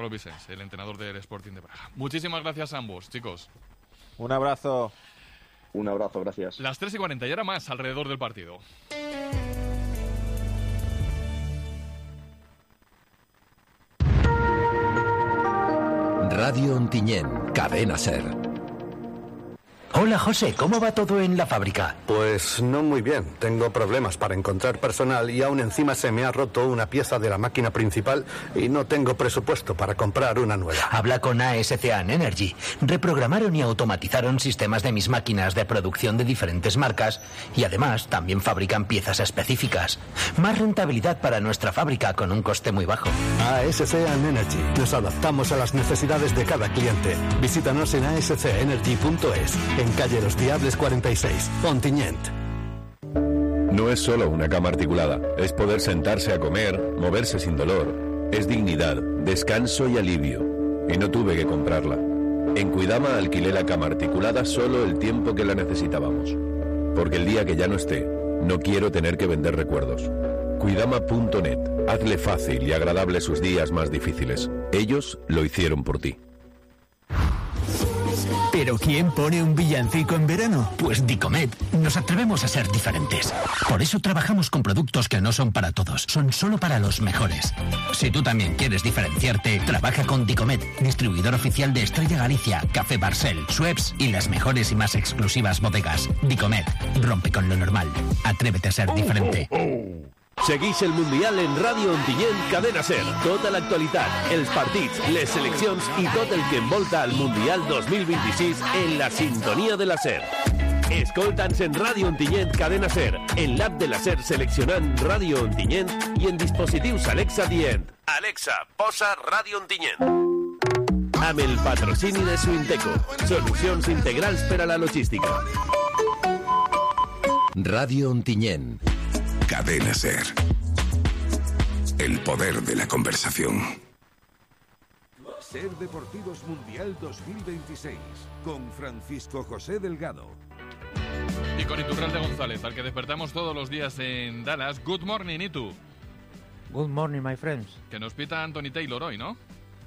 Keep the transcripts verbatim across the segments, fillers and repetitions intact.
Vicens, el entrenador del Sporting de Braga. Muchísimas gracias a ambos, chicos. Un abrazo. Un abrazo, gracias. Las tres y cuarenta y ahora más alrededor del partido. Radio Ontinyent, Cadena Ser. Hola José, ¿cómo va todo en la fábrica? Pues no muy bien, tengo problemas para encontrar personal y aún encima se me ha roto una pieza de la máquina principal y no tengo presupuesto para comprar una nueva. Habla con A S C A N Energy. Reprogramaron y automatizaron sistemas de mis máquinas de producción de diferentes marcas y además también fabrican piezas específicas. Más rentabilidad para nuestra fábrica con un coste muy bajo. A S C A N Energy, nos adaptamos a las necesidades de cada cliente. Visítanos en a s c energy punto es. En calle Los Diables cuarenta y seis, Ontinyent. No es solo una cama articulada, es poder sentarse a comer, moverse sin dolor. Es dignidad, descanso y alivio. Y no tuve que comprarla. En Cuidama alquilé la cama articulada solo el tiempo que la necesitábamos. Porque el día que ya no esté, no quiero tener que vender recuerdos. Cuidama punto net. Hazle fácil y agradable sus días más difíciles. Ellos lo hicieron por ti. ¿Pero quién pone un villancico en verano? Pues Dicomet. Nos atrevemos a ser diferentes. Por eso trabajamos con productos que no son para todos, son solo para los mejores. Si tú también quieres diferenciarte, trabaja con Dicomet, distribuidor oficial de Estrella Galicia, Café Barcel, Schweppes y las mejores y más exclusivas bodegas. Dicomet, rompe con lo normal. Atrévete a ser diferente. Segueix el Mundial en Ràdio Ontinyent, Cadena Ser. Tota l'actualitat, els partits, les seleccions i tot el que envolta el Mundial dos mil vint-i-sis en la sintonia de la Ser. Escolta'ns en Ràdio Ontinyent, Cadena Ser, en l'app de la Ser seleccionant Ràdio Ontinyent i en dispositius Alexa dient Alexa, posa Ràdio Ontinyent. Amb el patrocini de Suinteco, solucions integrals per a la logística. Radio Ontinyent. Cadena Ser. El poder de la conversación. Ser Deportivos Mundial dos mil veintiséis con Francisco José Delgado. Y con Iturralde González, al que despertamos todos los días en Dallas. Good morning, Itu. Good morning, my friends. Que nos pita Anthony Taylor hoy, ¿no?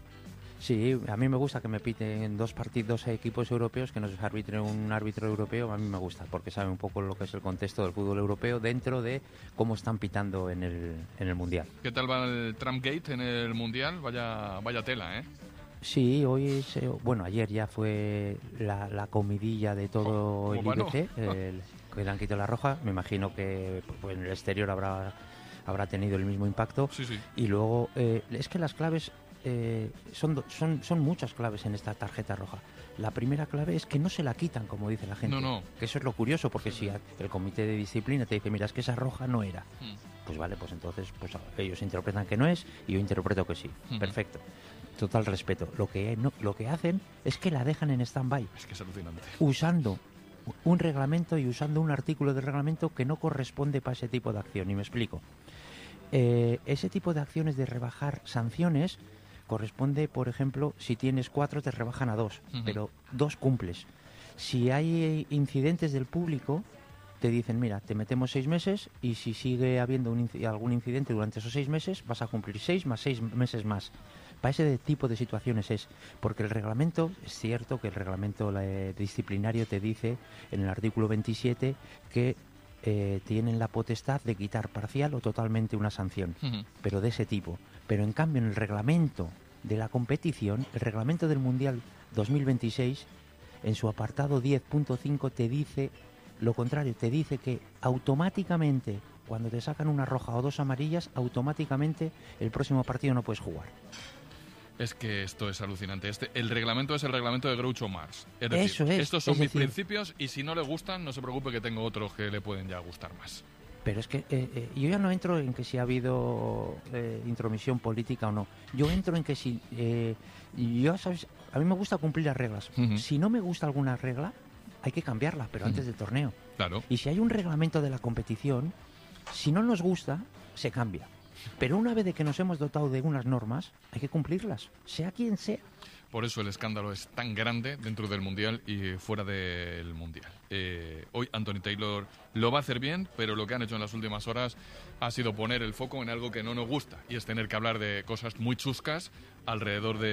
Sí, a mí me gusta que me piten dos partidos equipos europeos, que nos arbitre un árbitro europeo. A mí me gusta, porque sabe un poco lo que es el contexto del fútbol europeo dentro de cómo están pitando en el, en el Mundial. ¿Qué tal va el Trumpgate en el Mundial? Vaya, vaya tela, ¿eh? Sí, hoy es, bueno, ayer ya fue la, la comidilla de todo oh, el bueno. I B C, el, que le han quitado la roja. Me imagino que pues, en el exterior habrá, habrá tenido el mismo impacto. Sí, sí. Y luego, eh, es que las claves... Eh, son, son, son muchas claves en esta tarjeta roja. La primera clave es que no se la quitan, como dice la gente. No, no. Que eso es lo curioso, porque si el comité de disciplina te dice, mira, es que esa roja no era. Mm. Pues vale, pues entonces pues ellos interpretan que no es y yo interpreto que sí. Mm-hmm. Perfecto. Total respeto. Lo que, no, lo que hacen es que la dejan en stand-by. Es que es alucinante. Usando un reglamento y usando un artículo de reglamento que no corresponde para ese tipo de acción. Y me explico. Eh, ese tipo de acciones de rebajar sanciones corresponde, por ejemplo, si tienes cuatro te rebajan a dos, uh-huh. pero dos cumples. Si hay incidentes del público, te dicen, mira, te metemos seis meses y si sigue habiendo un inc- algún incidente durante esos seis meses, vas a cumplir seis más seis meses más. Para ese tipo de situaciones es, porque el reglamento, es cierto que el reglamento eh, disciplinario te dice en el artículo veintisiete que eh, tienen la potestad de quitar parcial o totalmente una sanción, uh-huh. pero de ese tipo. Pero en cambio en el reglamento de la competición, el reglamento del Mundial dos mil veintiséis, en su apartado diez punto cinco te dice lo contrario, te dice que automáticamente cuando te sacan una roja o dos amarillas, automáticamente el próximo partido no puedes jugar. Es que esto es alucinante. Este, el reglamento es el reglamento de Groucho Marx. Es decir, Eso es, estos son es mis decir, principios y si no le gustan, no se preocupe que tengo otros que le pueden ya gustar más. Pero es que eh, eh, yo ya no entro en que si ha habido eh, intromisión política o no. Yo entro en que si... Eh, yo, ¿sabes? A mí me gusta cumplir las reglas. Uh-huh. Si no me gusta alguna regla, hay que cambiarla, pero uh-huh. antes del torneo. Claro. Y si hay un reglamento de la competición, si no nos gusta, se cambia. Pero una vez de que nos hemos dotado de unas normas, hay que cumplirlas, sea quien sea. Por eso el escándalo es tan grande dentro del Mundial y fuera del Mundial. Eh, hoy Anthony Taylor lo va a hacer bien, pero lo que han hecho en las últimas horas ha sido poner el foco en algo que no nos gusta, y es tener que hablar de cosas muy chuscas alrededor de